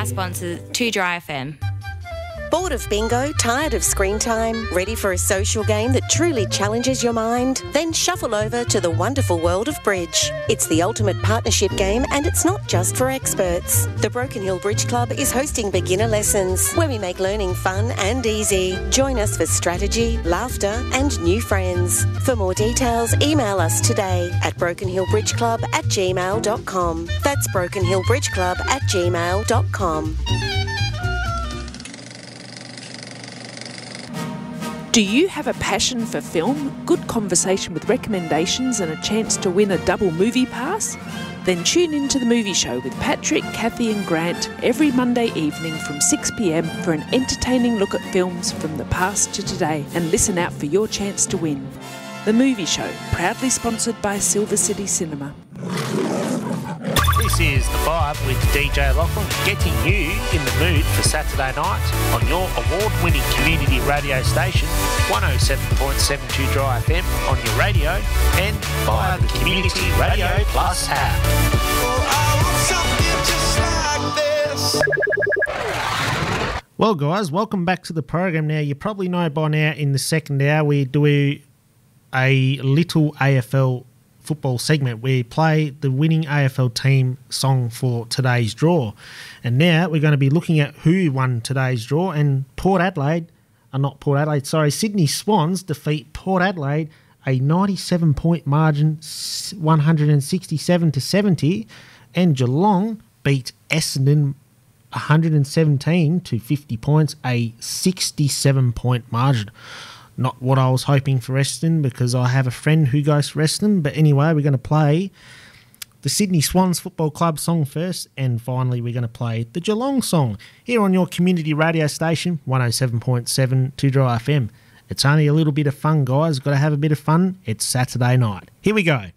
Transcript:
our sponsor, 2 Dry FM. Bored of bingo? Tired of screen time? Ready for a social game that truly challenges your mind? Then shuffle over to the wonderful world of bridge. It's the ultimate partnership game, and it's not just for experts. The Broken Hill Bridge Club is hosting beginner lessons where we make learning fun and easy. Join us for strategy, laughter and new friends. For more details, email us today at brokenhillbridgeclub@gmail.com. That's brokenhillbridgeclub@gmail.com. Do you have a passion for film, good conversation with recommendations and a chance to win a double movie pass? Then tune in to The Movie Show with Patrick, Kathy and Grant every Monday evening from 6 p.m. for an entertaining look at films from the past to today, and listen out for your chance to win. The Movie Show, proudly sponsored by Silver City Cinema. This is The Vibe with DJ Lachlan, getting you in the mood for Saturday night on your award-winning community radio station, 107.72 Dry FM on your radio and via the Community Radio Plus app. Well, guys, welcome back to the program. Now, you probably know by now in the second hour we do a little AFL football segment. We play the winning AFL team song for today's draw. And now we're going to be looking at who won today's draw. And Sydney Swans defeat Port Adelaide, a 97-point margin, 167-70. And Geelong beat Essendon 117 to 50 points, a 67-point margin. Not what I was hoping for Essendon, because I have a friend who goes for Essendon. But anyway, we're going to play the Sydney Swans Football Club song first, and finally we're going to play the Geelong song here on your community radio station, 107.7 2 Dry FM. It's only a little bit of fun, guys. Got to have a bit of fun. It's Saturday night. Here we go.